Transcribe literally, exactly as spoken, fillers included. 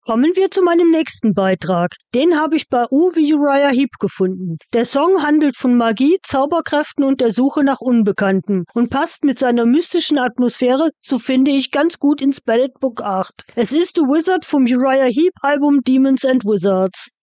Kommen wir zu meinem nächsten Beitrag. Den habe ich bei U wie Uriah Heep gefunden. Der Song handelt von Magie, Zauberkräften und der Suche nach Unbekannten und passt mit seiner mystischen Atmosphäre, so finde ich, ganz gut ins Ballad Book acht. Es ist The Wizard vom Uriah Heep Album Demons and Wizards.